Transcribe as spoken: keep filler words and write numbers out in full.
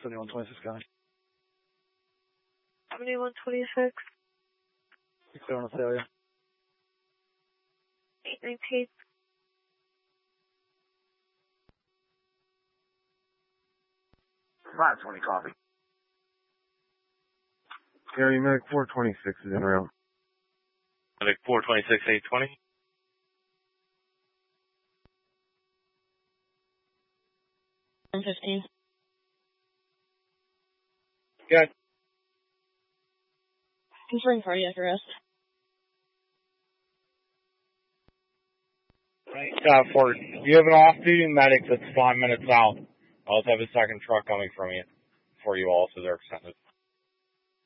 seventy-one twenty-six, County. seventy-one twenty-six. Clear on Athalia. eight nineteen. five twenty, copy. Gary, Medic four twenty-six is en route. Medic four twenty-six, eight twenty. one fifteen. Good. Confirm cardiac arrest. Right, uh, for, you have an off-duty medic that's five minutes out. I'll have a second truck coming from you, for you all, so they're extended.